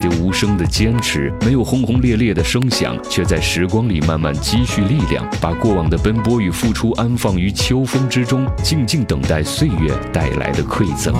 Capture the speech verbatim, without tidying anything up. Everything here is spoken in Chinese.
些无声的坚持，没有轰轰烈烈的声响，却在时光里慢慢积蓄力量，把过往的奔波与付出安放于秋风之中，静静等待岁月带来的馈赠。